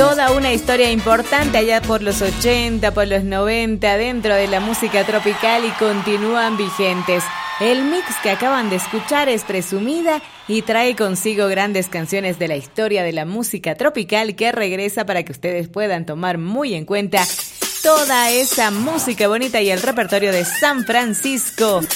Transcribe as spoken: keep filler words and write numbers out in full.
Toda una historia importante allá por los ochenta, por los noventa, dentro de la música tropical y continúan vigentes. El mix que acaban de escuchar es Presumida y trae consigo grandes canciones de la historia de la música tropical que regresa para que ustedes puedan tomar muy en cuenta toda esa música bonita y el repertorio de San Francisco.